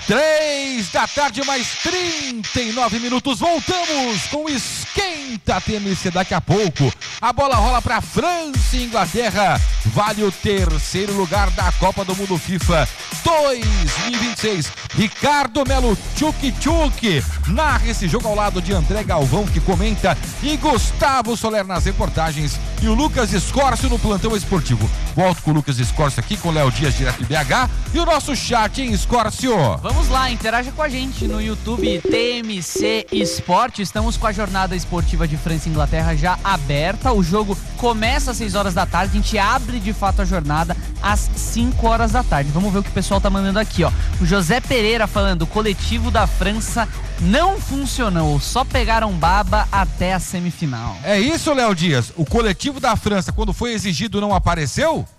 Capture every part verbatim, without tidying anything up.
Três da tarde, mais trinta e nove minutos. Voltamos com o Esquenta T M C daqui a pouco. A bola rola para França e Inglaterra. Vale o terceiro lugar da Copa do Mundo FIFA dois mil e vinte e seis. Ricardo Melo Tchuk Tchuk narra esse jogo ao lado de André Galvão, que comenta, e Gustavo Soler nas reportagens, e o Lucas Escorcio no plantão esportivo. Volto com o Lucas Escorcio aqui, com o Léo Dias direto de B H, e o nosso chat em Escorcio. Vamos lá, interaja com a gente no YouTube T M C Esporte. Estamos com a jornada esportiva de França e Inglaterra já aberta. O jogo começa às seis horas da tarde. A gente abre de fato a jornada às cinco horas da tarde. Vamos ver o que o pessoal tá mandando aqui, ó. O José Pereira falando: o coletivo da França não funcionou, só pegaram baba até a semifinal. É isso, Léo Dias? O coletivo da França, quando foi exigido, não apareceu?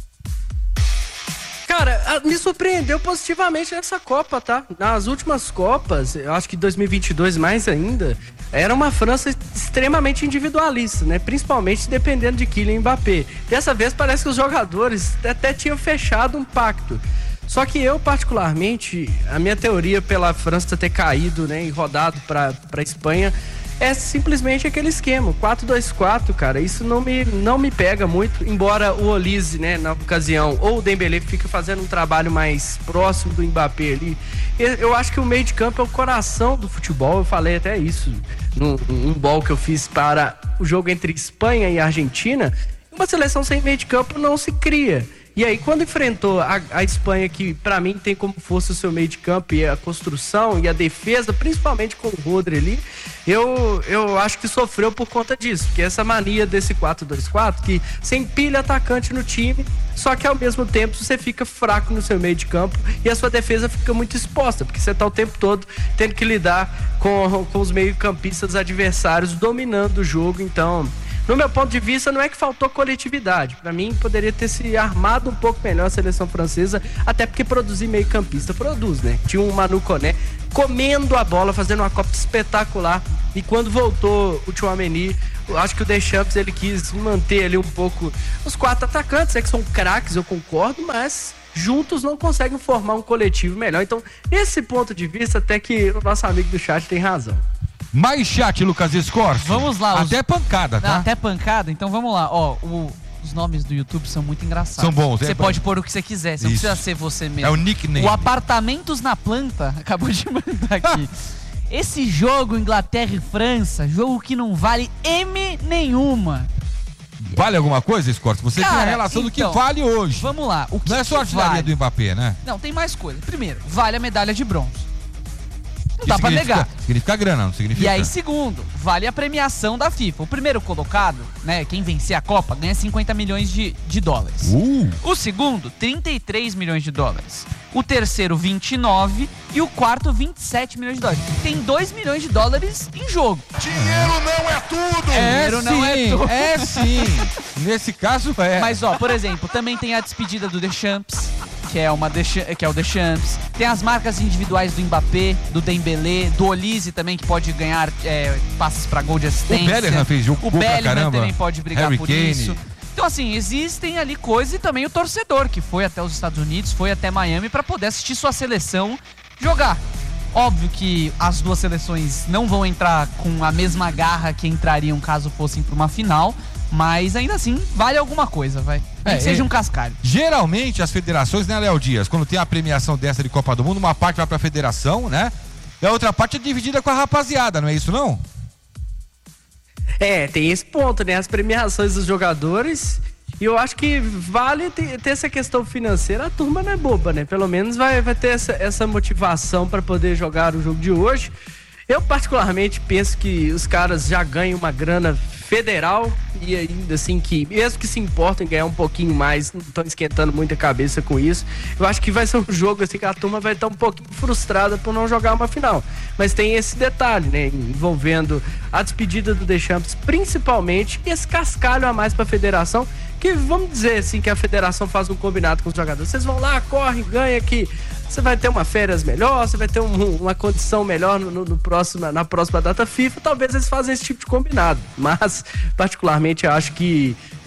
Cara, me surpreendeu positivamente nessa Copa, tá? Nas últimas Copas, eu acho que dois mil e vinte e dois mais ainda, era uma França extremamente individualista, né? Principalmente dependendo de Kylian Mbappé. Dessa vez parece que os jogadores até tinham fechado um pacto. Só que eu, particularmente, a minha teoria pela França ter caído, né, e rodado para a Espanha é simplesmente aquele esquema, quatro dois quatro, cara. Isso não me, não me pega muito, embora o Olise, né, na ocasião, ou o Dembélé fica fazendo um trabalho mais próximo do Mbappé ali. Eu acho que o meio de campo é o coração do futebol. Eu falei até isso num, num bol que eu fiz para o jogo entre Espanha e Argentina. Uma seleção sem meio de campo não se cria. E aí, quando enfrentou a, a Espanha, que pra mim tem como força o seu meio de campo e a construção e a defesa, principalmente com o Rodri ali, eu, eu acho que sofreu por conta disso, porque essa mania desse quatro dois quatro, que você empilha atacante no time, só que ao mesmo tempo você fica fraco no seu meio de campo e a sua defesa fica muito exposta, porque você tá o tempo todo tendo que lidar com, com os meio-campistas adversários dominando o jogo. Então, no meu ponto de vista, não é que faltou coletividade. Para mim, poderia ter se armado um pouco melhor a seleção francesa, até porque produzir meio campista produz, né? Tinha um Manu Koné comendo a bola, fazendo uma Copa espetacular, e quando voltou o Tchouaméni, acho que o Deschamps, ele quis manter ali um pouco os quatro atacantes, é que são craques, eu concordo, mas juntos não conseguem formar um coletivo melhor. Então, nesse ponto de vista, até que o nosso amigo do chat tem razão. Mais chat, Lucas Escorcio. Vamos lá. Os... Até pancada, tá? Não, até pancada, então vamos lá. Ó, o... os nomes do YouTube são muito engraçados. São bons. Você é pode bom. pôr o que você quiser, você Isso. não precisa ser você mesmo. É o nickname. O Apartamentos na Planta acabou de mandar aqui. Esse jogo, Inglaterra e França, jogo que não vale M nenhuma. Vale alguma coisa, Escorcio? Você Cara, tem a relação então, do que vale hoje. Vamos lá. O que não é só a artilharia vale? do Mbappé, né? Não, tem mais coisa. Primeiro, vale a medalha de bronze. Não Que dá pra negar. Significa grana, não significa? E aí, segundo, vale a premiação da FIFA. O primeiro colocado, né, quem vencer a Copa, ganha cinquenta milhões de, de dólares. Uh. O segundo, trinta e três milhões de dólares. O terceiro, vinte e nove. E o quarto, vinte e sete milhões de dólares. Tem dois milhões de dólares em jogo. Dinheiro não é tudo! É Dinheiro sim, não é tudo. é sim. Nesse caso é. Mas, ó, por exemplo, também tem a despedida do Deschamps, que é, uma Deschamps, que é o Deschamps. Tem as marcas individuais do Mbappé, do Dembélé, do Olise também, que pode ganhar é, passes pra gol de assistência. O Bellingham fez jogo O bom pra Bellingham caramba. também pode brigar Harry por Kane. isso. Então, assim, existem ali coisas, e também o torcedor, que foi até os Estados Unidos, foi até Miami pra poder assistir sua seleção jogar. Óbvio que as duas seleções não vão entrar com a mesma garra que entrariam caso fossem pra uma final, mas ainda assim, vale alguma coisa, vai. Nem É, que seja é. um cascalho. Geralmente as federações, né, Léo Dias, quando tem a premiação dessa de Copa do Mundo, uma parte vai pra federação, né? E a outra parte é dividida com a rapaziada, não é isso não? É, tem esse ponto, né? As premiações dos jogadores. E eu acho que vale ter, ter essa questão financeira. A turma não é boba, né? Pelo menos vai, vai ter essa, essa motivação para poder jogar o jogo de hoje. Eu, particularmente, penso que os caras já ganham uma grana federal e ainda assim que, mesmo que se importem em ganhar um pouquinho mais, não estão esquentando muita cabeça com isso. Eu acho que vai ser um jogo assim que a turma vai estar um pouquinho frustrada por não jogar uma final. Mas tem esse detalhe, né, envolvendo a despedida do Deschamps, principalmente, e esse cascalho a mais para a federação, que vamos dizer assim que a federação faz um combinado com os jogadores. Vocês vão lá, correm, ganha aqui. Você vai ter uma férias melhor, você vai ter um, uma condição melhor no, no próximo, na próxima data FIFA. Talvez eles façam esse tipo de combinado. Mas, particularmente, eu acho que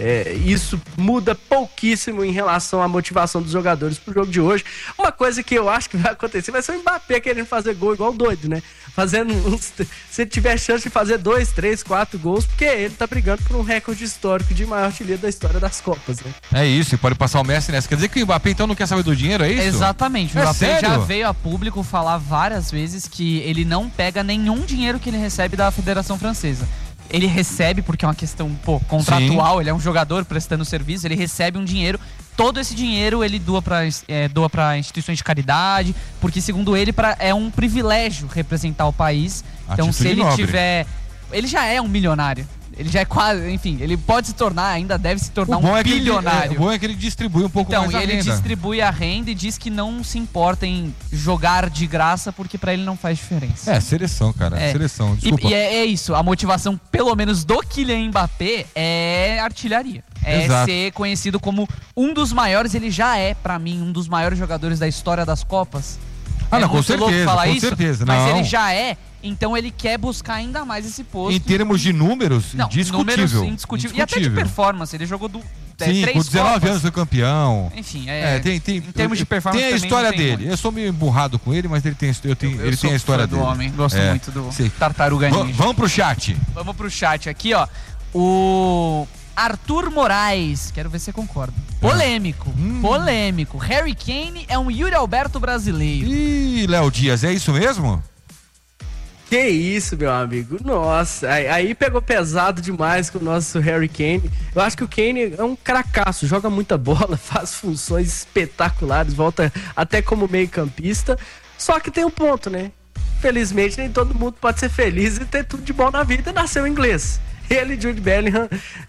É, isso muda pouquíssimo em relação à motivação dos jogadores pro jogo de hoje. Uma coisa que eu acho que vai acontecer vai ser o Mbappé querendo fazer gol igual doido, né? Fazendo uns, se tiver chance de fazer dois, três, quatro gols, porque ele tá brigando por um recorde histórico de maior artilheiro da história das Copas, né? É isso, e pode passar o Messi nessa. Quer dizer que o Mbappé então não quer saber do dinheiro, é isso? Exatamente. O É Mbappé sério? já veio a público falar várias vezes que ele não pega nenhum dinheiro que ele recebe da Federação Francesa. Ele recebe, porque é uma questão pô, contratual, Sim. ele é um jogador prestando serviço, ele recebe um dinheiro. Todo esse dinheiro ele doa para é, doa para instituições de caridade, porque segundo ele pra, é um privilégio representar o país. Então Atitude se ele nobre. tiver... Ele já é um milionário. Ele já é quase, enfim, ele pode se tornar, ainda deve se tornar o bom um é bilionário. Ele, é, o bom é que ele distribui um pouco então, mais a ele renda. distribui a renda e diz que não se importa em jogar de graça, porque pra ele não faz diferença. É, seleção, cara, É. seleção, desculpa. E, e é, é isso, a motivação, pelo menos do Kylian Mbappé, é artilharia. É Exato. ser conhecido como um dos maiores, ele já é, pra mim, um dos maiores jogadores da história das Copas. Ah, é não, com muito louco certeza, falar com isso, certeza, mas não. ele já é, então ele quer buscar ainda mais esse posto. Em termos de números, Não, indiscutível. números indiscutível. E até de performance, ele jogou do, é, Sim, três com dezenove Copas. anos foi campeão. Enfim, é, É, tem, tem, em termos de performance tem a também história não tem dele. muito. Eu sou meio emburrado com ele, mas ele tem, eu tenho, Eu ele sou tem a história fã do dele. homem, gosto É, muito do sim. Tartaruga V- Ninja. Vamos pro chat. Vamos pro chat aqui, ó. O Arthur Moraes, quero ver se você concorda. Polêmico, Hum. polêmico. Harry Kane é um Yuri Alberto brasileiro. Ih, Léo Dias, é isso mesmo? Que isso, meu amigo. Nossa, aí, aí pegou pesado demais com o nosso Harry Kane. Eu acho que o Kane é um cracaço, joga muita bola, faz funções espetaculares, volta até como meio campista. Só que tem um ponto, né? Felizmente nem todo mundo pode ser feliz e ter tudo de bom na vida e nasceu inglês. Ele e Jude Bellingham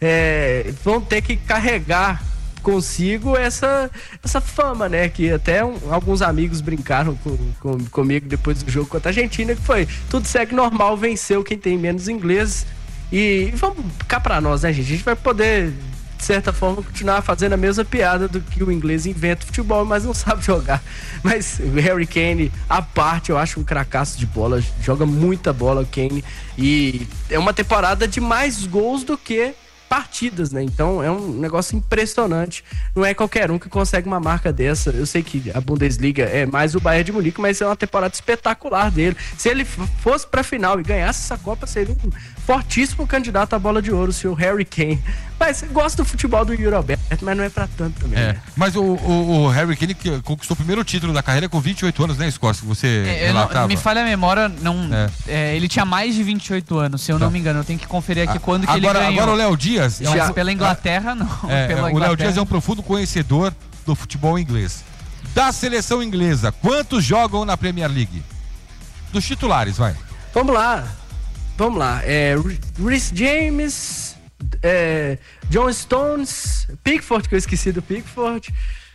é, vão ter que carregar consigo essa, essa fama, né? Que até um, alguns amigos brincaram com, com, comigo depois do jogo contra a Argentina, que foi tudo segue normal, venceu quem tem menos inglês. E vamos cá pra nós, né, gente? A gente vai poder, de certa forma, continuar fazendo a mesma piada do que o inglês inventa futebol, mas não sabe jogar. Mas o Harry Kane, à parte, eu acho um cracaço de bola, joga muita bola o Kane. E é uma temporada de mais gols do que partidas, né? Então é um negócio impressionante. Não é qualquer um que consegue uma marca dessa. Eu sei que a Bundesliga é mais o Bayern de Munique, mas é uma temporada espetacular dele. Se ele fosse pra final e ganhasse essa Copa, seria um fortíssimo candidato à bola de ouro, o senhor Harry Kane. Mas gosto do futebol do Yuri Alberto, mas não é pra tanto também. É, né? mas o, o, o Harry Kane que conquistou o primeiro título da carreira com vinte e oito anos, né, Escócia? Que você É, eu não- relatava. me falha a memória, não, É. é, ele tinha mais de vinte e oito anos, se eu Tá. não me engano. Eu tenho que conferir aqui quando que agora, ele ganhou. agora o Léo Dias é um- Mas pela Inglaterra, não. É, pela o Léo Inglaterra. Dias é um profundo conhecedor do futebol inglês. Da seleção inglesa, quantos jogam na Premier League? Dos titulares, vai. Vamos lá. Vamos lá. É, Reece James, é, John Stones, Pickford, que eu esqueci do Pickford.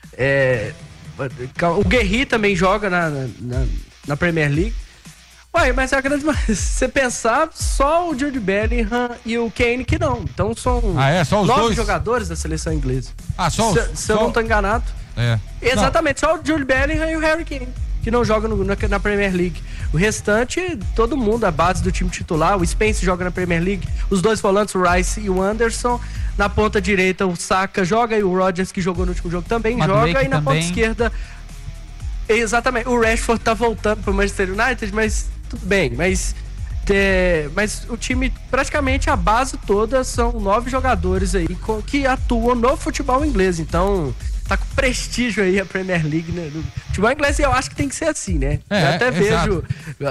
É, o Guerri também joga na, na, na Premier League. Ué, mas é a grande. Se você pensar, só o Jude Bellingham e o Kane que não. Então são Ah, é? Só os nove dois? jogadores da seleção inglesa. Ah, só os... Se, se eu só- não tô enganado. É. Exatamente, só o Jude Bellingham e o Harry Kane, que não jogam no- na, na Premier League. O restante, todo mundo, a base do time titular. O Spence joga na Premier League. Os dois volantes, o Rice e o Anderson. Na ponta direita, o Saka joga e o Rodgers, que jogou no último jogo, também Madueke joga. E na ponta também. esquerda, exatamente, o Rashford tá voltando pro Manchester United, mas tudo bem. Mas, é, mas o time, praticamente a base toda, são nove jogadores aí com- que atuam no futebol inglês. Então, tá com prestígio aí a Premier League, né? No futebol inglês, eu acho que tem que ser assim, né? É, eu até é, vejo.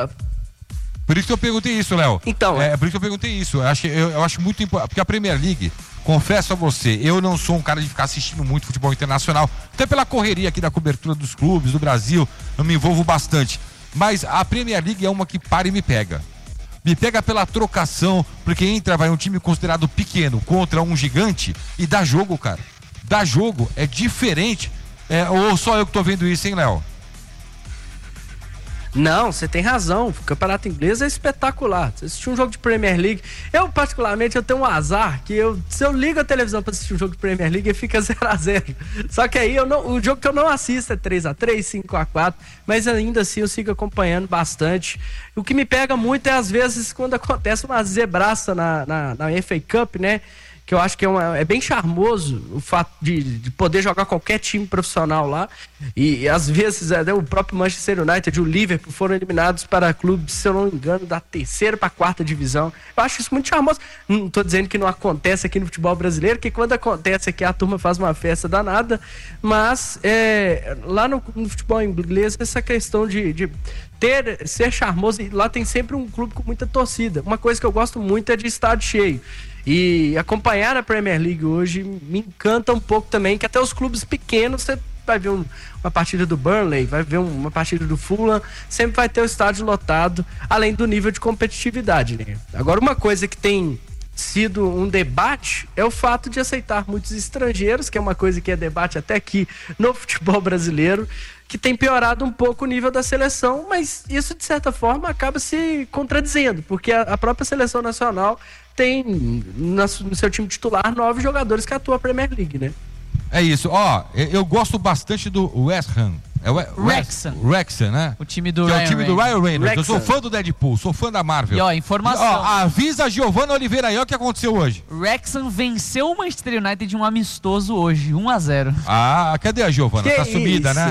Por isso que eu perguntei isso, Léo. Então, é, é por isso que eu perguntei isso. Eu acho, eu, eu acho muito importante. Porque a Premier League, confesso a você, eu não sou um cara de ficar assistindo muito futebol internacional. Até pela correria aqui da cobertura dos clubes do Brasil, eu me envolvo bastante. Mas a Premier League é uma que para e me pega. Me pega pela trocação, porque entra, vai um time considerado pequeno contra um gigante e dá jogo, cara. Dá jogo, é diferente. É, ou só eu que tô vendo isso, hein, Léo? Não, você tem razão. O campeonato inglês é espetacular. Você assistir um jogo de Premier League. Eu, particularmente, eu tenho um azar que eu, se eu ligo a televisão pra assistir um jogo de Premier League, fica zero a zero. Só que aí eu não, o jogo que eu não assisto é três a três, cinco a quatro, mas ainda assim eu sigo acompanhando bastante. O que me pega muito é, às vezes, quando acontece uma zebraça na, na, na F A Cup, né? que eu acho que é, uma, é bem charmoso o fato de, de poder jogar qualquer time profissional lá. E, e às vezes é, o próprio Manchester United e o Liverpool foram eliminados para clubes, se eu não me engano, da terceira para a quarta divisão. Eu acho isso muito charmoso. Não estou dizendo que não acontece aqui no futebol brasileiro, que quando acontece aqui a turma faz uma festa danada, mas é, lá no, no futebol inglês essa questão de, de ter, ser charmoso, e lá tem sempre um clube com muita torcida. Uma coisa que eu gosto muito é de estádio cheio. E acompanhar a Premier League hoje me encanta um pouco também, que até os clubes pequenos, você vai ver um, uma partida do Burnley, vai ver um, uma partida do Fulham, sempre vai ter o estádio lotado, além do nível de competitividade, né? Agora, uma coisa que tem sido um debate é o fato de aceitar muitos estrangeiros, que é uma coisa que é debate até aqui no futebol brasileiro, que tem piorado um pouco o nível da seleção, mas isso de certa forma acaba se contradizendo, porque a, a própria seleção nacional tem no seu time titular nove jogadores que atuam a Premier League, né? É isso, ó, eu gosto bastante do West Ham. É o Wrexham. Wrexham, né? O time do que Ryan é o time do Ryan Reynolds. Wrexham. Eu sou fã do Deadpool, sou fã da Marvel. E ó, informação. E, ó, avisa a Giovanna Oliveira aí, ó, o que aconteceu hoje. Wrexham venceu o Manchester United de um amistoso hoje, um a zero. Ah, cadê a Giovanna? Que Tá sumida, isso? né?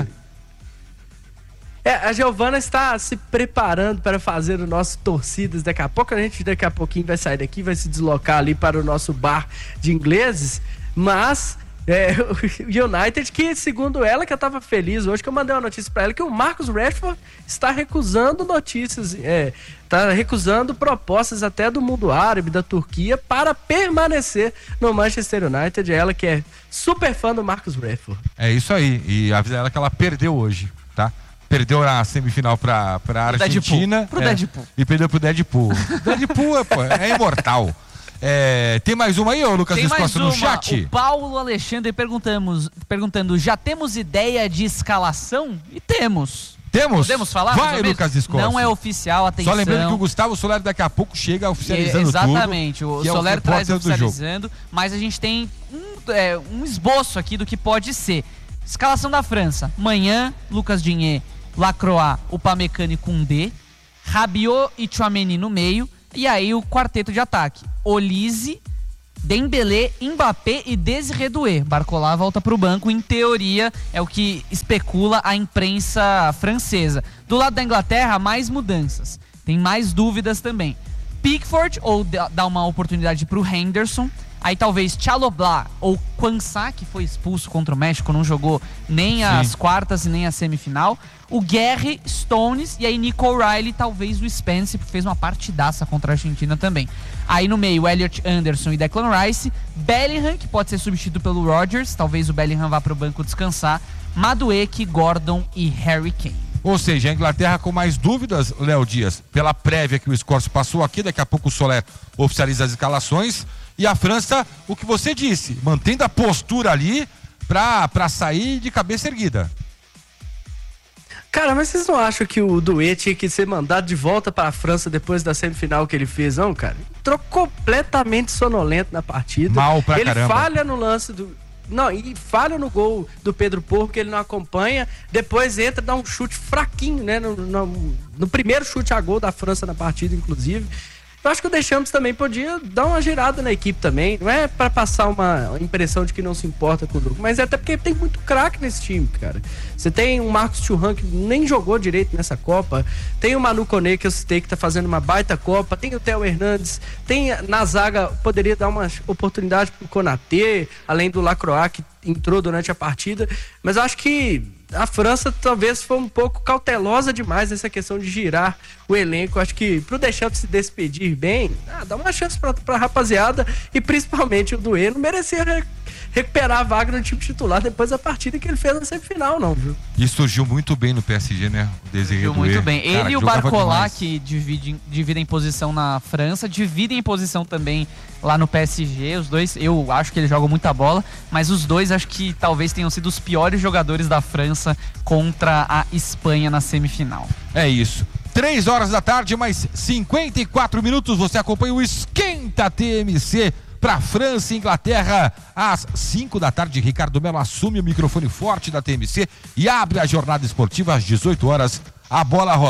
É, a Giovanna está se preparando para fazer o nosso Torcidas. Daqui a pouco a gente, daqui a pouquinho, vai sair daqui, vai se deslocar ali para o nosso bar de ingleses, mas é, o United, que segundo ela, que eu estava feliz hoje, que eu mandei uma notícia para ela, que o Marcus Rashford está recusando notícias, é, está recusando propostas até do mundo árabe, da Turquia, para permanecer no Manchester United. Ela que é super fã do Marcus Rashford. É isso aí, e avisa ela que ela perdeu hoje, tá? Perdeu na semifinal pra, pra Argentina. Pro é, Deadpool. E perdeu pro Deadpool. Deadpool é, pô, é imortal. É, tem mais uma aí, ô Lucas Tem mais Viscoso, no uma. chat? O Paulo Alexandre perguntamos, perguntando, já temos ideia de escalação? E temos. Temos? Podemos falar? Vai, Lucas Viscoso. Não é oficial, atenção. Só lembrando que o Gustavo Soler daqui a pouco chega oficializando tudo. Exatamente, o que é Soler o traz repórter do oficializando, mas a gente tem um, é, um esboço aqui do que pode ser. Escalação da França. Manhã, Lucas Digne, Lacroix, Upamecano e Koundé, Rabiot e Tchouaméni no meio, e aí o quarteto de ataque. Olise, Dembélé, Mbappé e Désiré Doué. Barcola volta para o banco, em teoria é o que especula a imprensa francesa. Do lado da Inglaterra, mais mudanças. Tem mais dúvidas também. Pickford, ou dá uma oportunidade para o Henderson. Aí talvez Chalobah ou Quansah, que foi expulso contra o México, não jogou nem Sim. as quartas e nem a semifinal. O Guerre, Stones e aí Nico O'Reilly, talvez o Spence, porque fez uma partidaça contra a Argentina também. Aí no meio, Elliot Anderson e Declan Rice. Bellingham, que pode ser substituído pelo Rodgers, talvez o Bellingham vá para o banco descansar. Madueke, Gordon e Harry Kane. Ou seja, a Inglaterra com mais dúvidas, Léo Dias, pela prévia que o Scorse passou aqui, daqui a pouco o Soler oficializa as escalações. E a França, o que você disse, mantendo a postura ali pra, pra sair de cabeça erguida. Cara, mas vocês não acham que o Doué tinha que ser mandado de volta para a França depois da semifinal que ele fez, não, cara? Entrou completamente sonolento na partida. Mal pra ele caramba. Ele falha no lance do... Não, e falha no gol do Pedro Porro, que ele não acompanha. Depois entra, dá um chute fraquinho, né? No, no, no primeiro chute a gol da França na partida, inclusive. Eu acho que o Deschamps também podia dar uma girada na equipe também. Não é pra passar uma impressão de que não se importa com o jogo, mas é até porque tem muito craque nesse time, cara. Você tem o Marcos Thuram, que nem jogou direito nessa Copa. Tem o Manu Koné, que eu citei, que tá fazendo uma baita Copa. Tem o Theo Hernandes. Tem na zaga, poderia dar uma oportunidade pro Konaté, além do Lacroix, que entrou durante a partida. Mas eu acho que a França talvez foi um pouco cautelosa demais nessa questão de girar o elenco. Acho que pro Deschamps se despedir bem, ah, dá uma chance pra, pra rapaziada, e principalmente o Doué não merecia re- recuperar a vaga no time titular depois da partida que ele fez na semifinal, não, viu? E surgiu muito bem no P S G, né? O Désiré Doué. Muito bem. Ele Cara, e o jogava Barcola, demais. que dividem, dividem posição na França, dividem posição também lá no P S G. Os dois, eu acho que eles jogam muita bola, mas os dois acho que talvez tenham sido os piores jogadores da França contra a Espanha na semifinal. É isso. Três horas da tarde, mais cinquenta e quatro minutos. Você acompanha o Esquenta T M C para França e Inglaterra às cinco da tarde. Ricardo Melo assume o microfone forte da T M C e abre a jornada esportiva às dezoito horas. A bola rola.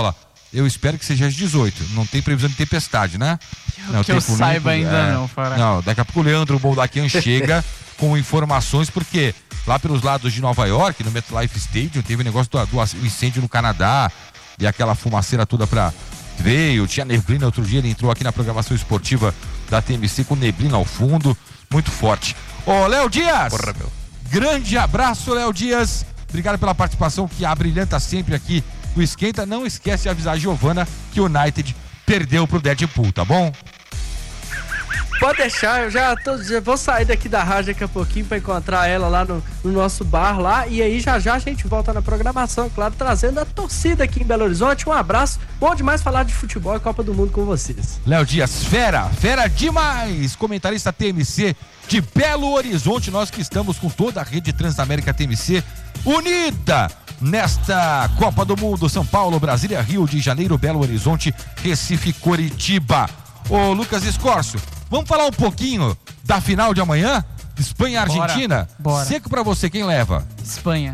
eu espero que seja às dezoito. Não tem previsão de tempestade, né? Não, que eu saiba limpo, ainda é... não, Fará. Não, daqui a pouco o Leandro Boldaquian chega com informações, porque lá pelos lados de Nova York, no MetLife Stadium, teve o negócio do, do incêndio no Canadá e aquela fumaceira toda pra... Veio, tinha neblina outro dia, ele entrou aqui na programação esportiva da T M C com neblina ao fundo, muito forte. Ô, Léo Dias! Porra, meu. Grande abraço, Léo Dias. Obrigado pela participação que abrilhanta sempre aqui o Esquenta. Não esquece de avisar a Giovana que o United perdeu pro Deadpool, tá bom? Pode deixar, eu já, tô, já vou sair daqui da rádio daqui a pouquinho pra encontrar ela lá no, no nosso bar lá, e aí já já a gente volta na programação, claro, trazendo a torcida aqui em Belo Horizonte. Um abraço, bom demais falar de futebol e Copa do Mundo com vocês. Léo Dias, fera, fera demais, comentarista T M C de Belo Horizonte, nós que estamos com toda a rede Transamérica T M C unida nesta Copa do Mundo, São Paulo, Brasília, Rio de Janeiro, Belo Horizonte, Recife, Coritiba. Ô Lucas Escorcio, vamos falar um pouquinho da final de amanhã? Espanha e Argentina? Bora, bora. Seco pra você, quem leva? Espanha.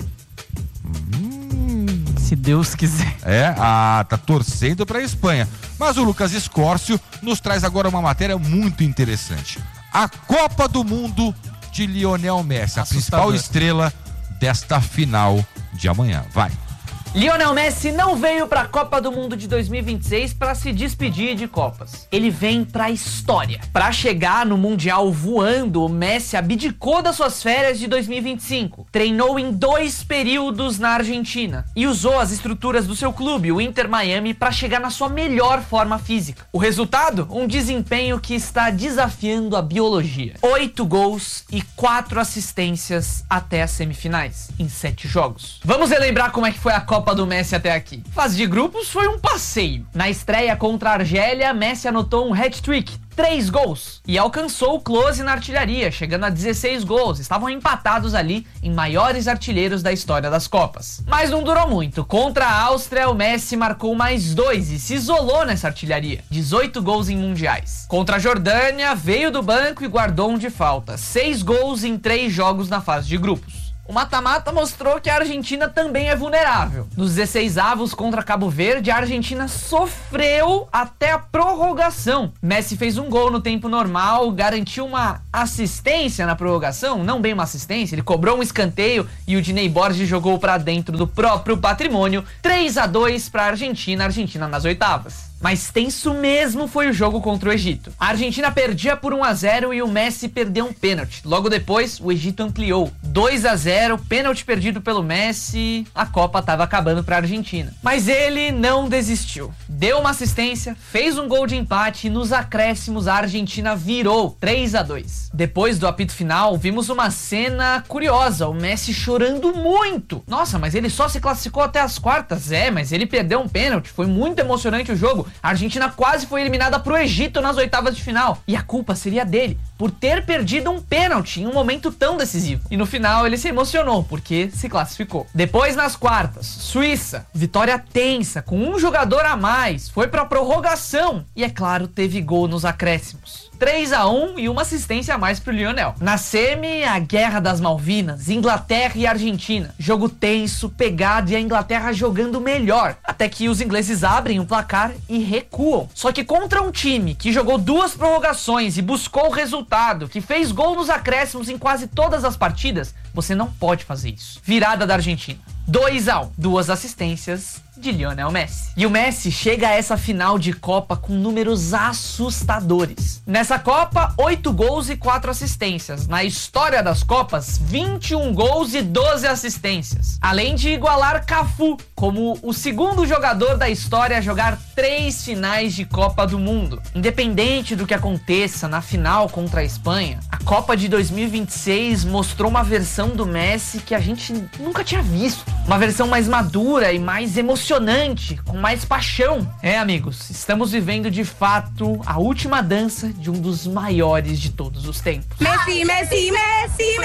Hum. Se Deus quiser. É, ah, tá torcendo pra Espanha. Mas o Lucas Escorcio nos traz agora uma matéria muito interessante. A Copa do Mundo de Lionel Messi, a Assustador. principal estrela desta final de amanhã. Vai. Lionel Messi não veio para a Copa do Mundo de dois mil e vinte e seis para se despedir de Copas. Ele vem para a história. Para chegar no Mundial voando, o Messi abdicou das suas férias de dois mil e vinte e cinco. Treinou em dois períodos na Argentina e usou as estruturas do seu clube, o Inter Miami, para chegar na sua melhor forma física. O resultado? Um desempenho que está desafiando a biologia. Oito gols e quatro assistências até as semifinais, em sete jogos. Vamos relembrar como é que foi a Copa do Messi até aqui. Fase de grupos foi um passeio. Na estreia contra a Argélia, Messi anotou um hat-trick, três gols, e alcançou o close na artilharia, chegando a dezesseis gols. Estavam empatados ali em maiores artilheiros da história das Copas. Mas não durou muito. Contra a Áustria, o Messi marcou mais dois e se isolou nessa artilharia. dezoito gols em mundiais. Contra a Jordânia, veio do banco e guardou um de falta. seis gols em três jogos na fase de grupos. O mata-mata mostrou que a Argentina também é vulnerável. Nos dezesseis avos contra Cabo Verde, a Argentina sofreu até a prorrogação. Messi fez um gol no tempo normal, garantiu uma assistência na prorrogação, não bem uma assistência, ele cobrou um escanteio e o Diney Borges jogou para dentro do próprio patrimônio. três a dois para a Argentina, a Argentina nas oitavas. Mas tenso mesmo foi o jogo contra o Egito. A Argentina perdia por um a zero e o Messi perdeu um pênalti. Logo depois, o Egito ampliou. dois a zero, pênalti perdido pelo Messi. A Copa estava acabando para a Argentina. Mas ele não desistiu. Deu uma assistência, fez um gol de empate e nos acréscimos a Argentina virou três a dois. Depois do apito final, vimos uma cena curiosa. O Messi chorando muito. Nossa, mas ele só se classificou até as quartas. É, mas ele perdeu um pênalti. Foi muito emocionante o jogo. A Argentina quase foi eliminada pro Egito nas oitavas de final. E a culpa seria dele, por ter perdido um pênalti em um momento tão decisivo. E no final ele se emocionou, porque se classificou. Depois nas quartas, Suíça, vitória tensa, com um jogador a mais, foi pra prorrogação. E é claro, teve gol nos acréscimos. três a um e uma assistência a mais pro Lionel. Na semi, a Guerra das Malvinas, Inglaterra e Argentina. Jogo tenso, pegado e a Inglaterra jogando melhor. Até que os ingleses abrem o placar e recuam. Só que contra um time que jogou duas prorrogações e buscou o resultado, que fez gol nos acréscimos em quase todas as partidas, você não pode fazer isso. Virada da Argentina. dois a um. Duas assistências de Lionel Messi. E o Messi chega a essa final de Copa com números assustadores. Nessa Copa, oito gols e quatro assistências. Na história das Copas, vinte e um gols e doze assistências. Além de igualar Cafu como o segundo jogador da história a jogar três finais de Copa do Mundo. Independente do que aconteça na final contra a Espanha, a Copa de dois mil e vinte e seis mostrou uma versão do Messi que a gente nunca tinha visto. Uma versão mais madura e mais emocionante, com mais paixão. É, amigos, estamos vivendo de fato a última dança de um dos maiores de todos os tempos. Messi, Messi, Messi,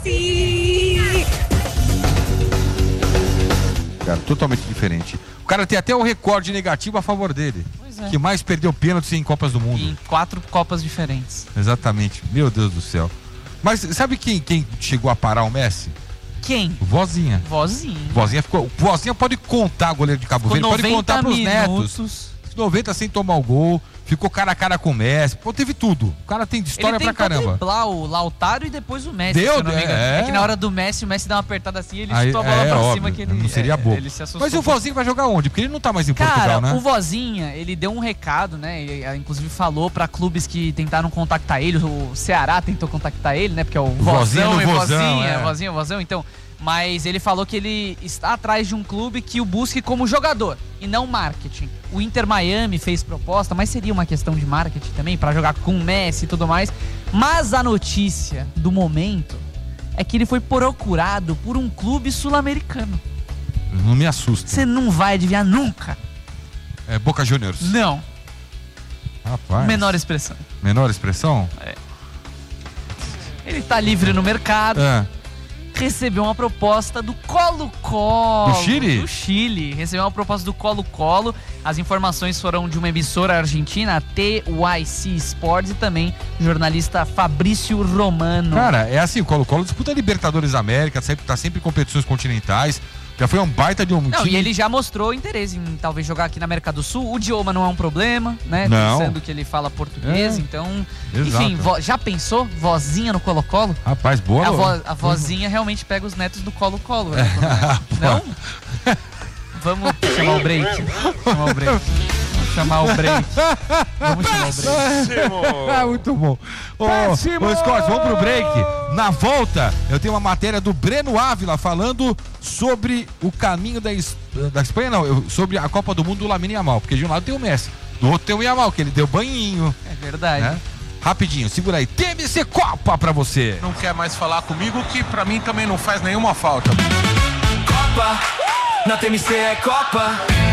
Messi! Cara, totalmente diferente. O cara tem até o recorde negativo a favor dele. Pois é. Que mais perdeu pênaltis em Copas do Mundo. Em quatro Copas diferentes. Exatamente. Meu Deus do céu. Mas sabe quem, quem chegou a parar o Messi? Quem? Vozinha. Vozinha. Vozinha ficou. Vozinha pode contar goleiro de Cabo Verde, pode contar pros minutos. netos. noventa sem tomar o gol, ficou cara a cara com o Messi, pô, teve tudo. O cara tem história ele pra caramba. Ele driblar o Lautaro e depois o Messi, Deu, se eu não me engano. é. É que na hora do Messi, o Messi dá uma apertada assim e ele Aí, chutou a bola é, pra óbvio, cima que ele, não seria é, bobo. ele se assustou. Mas o Vozinha vai jogar onde? Porque ele não tá mais em Cara, Portugal, né? o Vozinha, ele deu um recado, né? Ele, inclusive falou pra clubes que tentaram contactar ele, o Ceará tentou contactar ele, né? Porque é o Vozinho Vozão no e Vozão, Vozinha, é. Vozinho, Vozão, então... Mas ele falou que ele está atrás de um clube que o busque como jogador e não marketing. O Inter Miami fez proposta, mas seria uma questão de marketing também, pra jogar com o Messi e tudo mais. Mas a notícia do momento é que ele foi procurado por um clube sul-americano. Não me assusta. Você não vai adivinhar nunca. É Boca Juniors. Não. Rapaz. Menor expressão. Menor expressão? Ele tá livre no mercado. É. Recebeu uma proposta do Colo-Colo. Do Chile? Do Chile. Recebeu uma proposta do Colo-Colo. As informações foram de uma emissora argentina, a T Y C Sports, e também o jornalista Fabrício Romano. Cara, é assim, o Colo-Colo disputa Libertadores da América, sempre, tá sempre em competições continentais. Já foi um baita de um Não, time. e ele já mostrou interesse em talvez jogar aqui na América do Sul. O idioma não é um problema, né? Não. Pensando que ele fala português, É. então... Exato. Enfim, vo- já pensou? Vozinha no Colo-Colo? Rapaz, boa. A, vo- a vozinha realmente pega os netos do Colo-Colo. Né? Não? Vamos chamar o break. Chamar o break. Vamos chamar o break. Vamos chamar o break. Ah, muito bom. Ô, ô, Scott, vamos pro break. Na volta, eu tenho uma matéria do Breno Ávila falando sobre o caminho da, Es- da Espanha, não, eu- sobre a Copa do Mundo do Lamine Yamal, porque de um lado tem o Messi, do outro tem o Yamal, que ele deu banhinho, É verdade. né? Rapidinho, segura aí. T M C Copa pra você. Não quer mais falar comigo, que pra mim também não faz nenhuma falta. Copa, na T M C é Copa.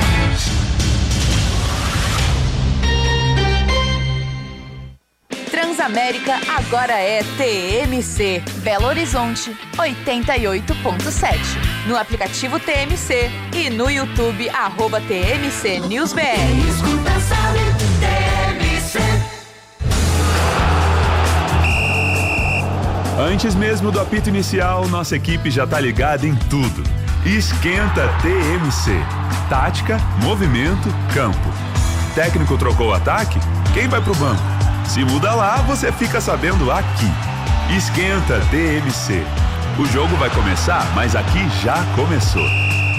Transamérica agora é T M C. Belo Horizonte, oitenta e oito ponto sete. No aplicativo T M C e no YouTube, arroba T M C News B R. Antes mesmo do apito inicial, nossa equipe já tá ligada em tudo. Esquenta T M C. Tática, movimento, campo. Técnico trocou o ataque? Quem vai pro banco? Se muda lá, você fica sabendo aqui. Esquenta T M C. O jogo vai começar, mas aqui já começou.